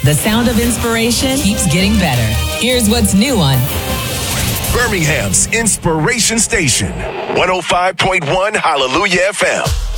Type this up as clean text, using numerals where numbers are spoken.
The sound of inspiration keeps getting better. Here's what's new on Birmingham's Inspiration Station, 105.1 Hallelujah FM.